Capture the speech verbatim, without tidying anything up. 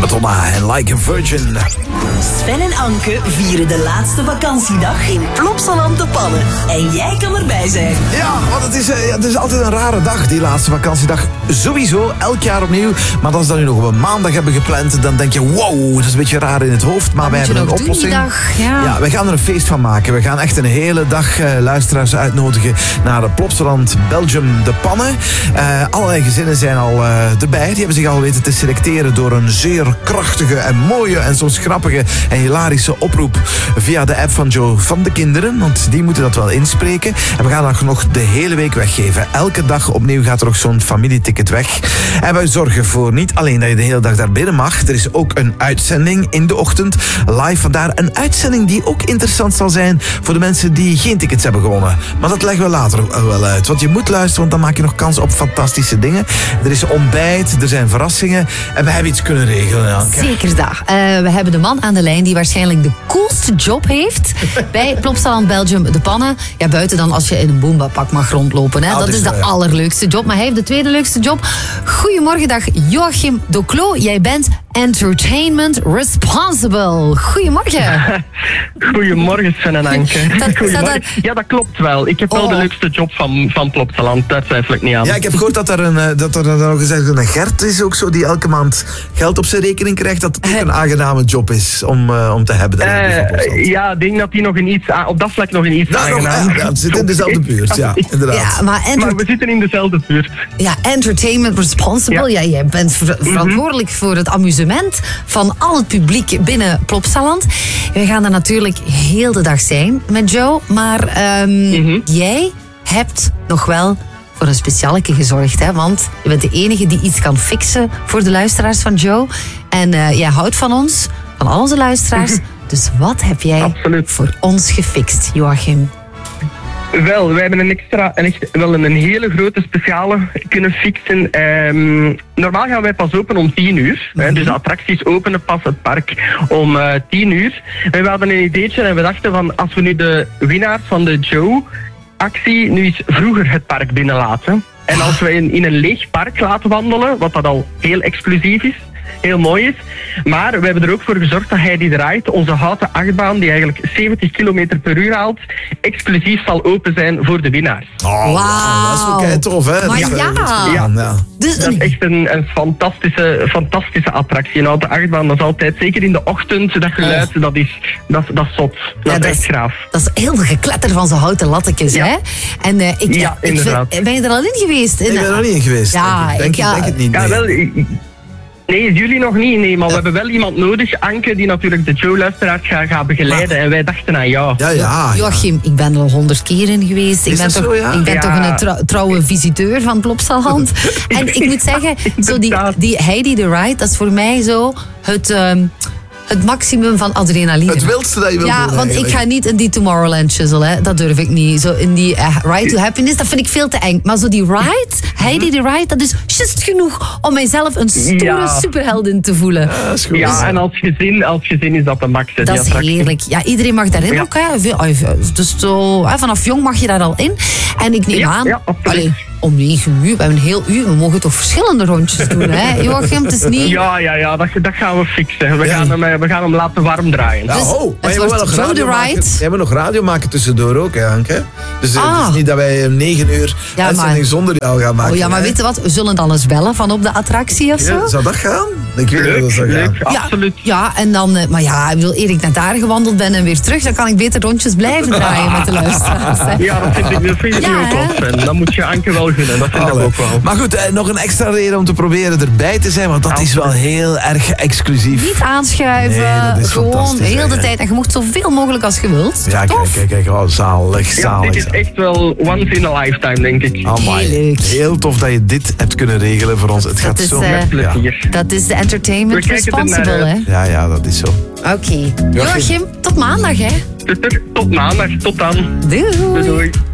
Madonna en Like a Virgin. Sven en Anke vieren de laatste vakantiedag in Plopsaland de Pannen. En jij kan erbij zijn. Ja, want het is, uh, het is altijd een rare dag, die laatste vakantiedag. Sowieso, elk jaar opnieuw. Maar als we dat nu nog op een maandag hebben gepland, dan denk je, wow, dat is een beetje raar in het hoofd. Maar wij hebben een oplossing. Dag, ja. ja, we gaan er een feest van maken. We gaan echt een hele dag uh, luisteraars uitnodigen naar de Plopsaland Belgium de Pannen. Uh, allerlei gezinnen zijn al uh, erbij. Die hebben zich al weten te selecteren door een zeer krachtige en mooie en soms grappige en hilarische oproep via de app van Joe van de kinderen. Want die moeten dat wel inspreken. En we gaan dat nog de hele week weggeven. Elke dag opnieuw gaat er ook zo'n familieticket weg. En wij zorgen voor niet alleen dat je de hele dag daar binnen mag. Er is ook een uitzending in de ochtend. Live vandaar. Een uitzending die ook interessant zal zijn voor de mensen die geen tickets hebben gewonnen. Maar dat leggen we later wel uit. Want je moet luisteren, want dan maak je nog kans op fantastische dingen. Er is ontbijt, er zijn verrassingen. En we hebben iets kunnen regelen, Anke. Zeker dat. Uh, we hebben de man aan de lijn die waarschijnlijk de coolste job heeft bij Plopsaland Belgium de Pannen. Ja, buiten dan als je in een Boomba-pak mag rondlopen. Hè. Ah, dat is is de wel, ja. allerleukste job. Maar hij heeft de tweede leukste job. Goedemorgen, dag Joachim Doclo. Jij bent Entertainment Responsible. Goedemorgen. Goedemorgen, Sven en Anke. Dat- Goedemorgen. dat- Ja, dat klopt wel. Ik heb wel Oh. de leukste job van, van Plopsaland. Daar twijfel ik niet aan. Ja, ik heb gehoord dat er, een, eh, dat er nog gezegd een Gert is ook zo, die elke maand geld op zijn rekening krijgt. Dat het ook een aangename job is om, uh, om te hebben. de radio van Eh, Plopsaland. ja, ik denk dat die nog in iets aan, op dat vlak nog in iets Nou, nog, aangenaam. ja, ja, het zit in dezelfde buurt, ja, inderdaad. Ja, maar, enter- Maar we zitten in dezelfde buurt. ja, Entertainment Responsible. Ja. Ja. jij bent ver- verantwoordelijk voor het amusement van al het publiek binnen Plopsaland. We gaan er natuurlijk heel de dag zijn met Joe. Maar ehm, Mhm. jij hebt nog wel voor een specialeke gezorgd. Hè? Want je bent de enige die iets kan fixen voor de luisteraars van Joe. En eh, jij houdt van ons, van al onze luisteraars. Dus wat heb jij Absoluut. voor ons gefixt, Joachim? Wel, wij hebben een extra, een echt, wel een hele grote speciale kunnen fixen. Ehm, normaal gaan wij pas open om tien uur. Hè, dus de attracties openen pas het park om uh, tien uur. En we hadden een ideetje en we dachten van, als we nu de winnaars van de Joe-actie nu eens vroeger het park binnenlaten. En als we in, in een leeg park laten wandelen, wat dat al heel exclusief is, heel mooi is. Maar we hebben er ook voor gezorgd dat Heidi de Ride, onze houten achtbaan, die eigenlijk zeventig kilometer per uur haalt, exclusief zal open zijn voor de winnaars. Oh, Wauw. dat is ook kei tof, hè? Maar Dat is, ja. uh, iets Ja. gedaan, ja. Dus Dat is echt een, een fantastische, fantastische attractie. Een houten achtbaan, dat is altijd, zeker in de ochtend, dat geluid, Oh. dat, is, dat, dat is zot. Dat Ja, is dat echt is- graaf. Dat is heel veel gekletter van zijn houten lattekjes, Ja. hè? En eh, ik, Ja, ik inderdaad. vind- ben je er al in geweest? In, Ik ben er nog niet in geweest. Ja, denk ik. ik- Denk, ja. denk het niet. Ja, nee. wel... i- Nee, jullie nog niet, nee, maar we hebben wel iemand nodig, Anke, die natuurlijk de Joe-luisteraars gaat, gaat begeleiden. En wij dachten aan jou. Ja, ja. ja. Joachim, ik ben er al honderd keer in geweest. Ik Is ben, dat toch, zo, ja? ik ben Ja. toch een trouw- trouwe visiteur van Plopsaland. En ik moet zeggen, zo die, Inderdaad. die Heidi the Ride, dat is voor mij zo het, ehm, het maximum van adrenaline. Het wildste dat je wil Ja, doen, want ik eigenlijk. ga niet in die Tomorrowland shizzle, hè. Dat durf ik niet. Zo in die eh, Ride to Happiness, dat vind ik veel te eng. Maar zo die ride, Heidi the Ride, dat is just genoeg om mijzelf een stoere Ja. superheldin te voelen. Ja, dat is goed. Ja, en als gezin, als gezin is dat de max, hè, Dat die is attractie. heerlijk. Ja, iedereen mag daarin Ja. ook. Hè. Veel- Dus zo, hè, vanaf jong mag je daar al in. En ik neem Ja, aan, ja, absoluut. allee, om negen uur, we hebben een heel uur, we mogen toch verschillende rondjes doen, hè, Joachim? Het is niet... Ja, ja, ja, dat, dat gaan we fixen. We, Ja. gaan hem, eh, we gaan hem laten warm draaien. Ja, Dus ho, maar het je moet wel wordt nog Joe radio the maken. Ride. Jij moet nog radio maken tussendoor ook, hè, Anke? Dus eh, Ah. het is niet dat wij om negen uur Ja, uitzending maar- zonder jou gaan maken. Oh ja, maar hè? weet je wat? We zullen dan eens bellen van op de attractie of zo. Ja, zou dat gaan? Ik weet niet of dat Leuk, zou gaan. leuk, Ja, absoluut. ja, en dan... eh, Maar ja, ik wil eer ik naar daar gewandeld ben en weer terug, dan kan ik beter rondjes blijven draaien met de luisteraars. Hè. Ja, dat vind ik, dat vind ik Ja, nu ook wel, hè? Sven. Dat moet je Anke wel gunnen, dat vind ik Allee. ook wel. Maar goed, eh, nog een extra reden om te proberen erbij te zijn, want dat is wel heel erg exclusief. Niet aanschuiven, Nee, dat is gewoon fantastisch, heel de hè. tijd. En je mocht zoveel mogelijk als je wilt. Ja, kijk, Tof. kijk, kijk. Oh, zalig, Ja, zalig. dit is echt wel once in a lifetime, denk ik. Amai. Heel leuk. Heel tof dat je dit hebt kunnen regelen voor ons. Het gaat is, zo... eh, Met ja. plezier. Dat is de entertainment We kijken er naar responsible, hè? uit. ja, ja, dat is zo. Oké. Joachim, tot maandag, hè? Tot maandag, tot dan. Doei. Doei.